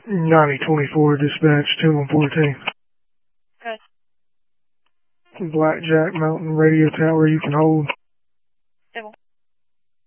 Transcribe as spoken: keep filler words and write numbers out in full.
ninety twenty-four, dispatch two one fourteen. Good. Blackjack Mountain Radio Tower, you can hold.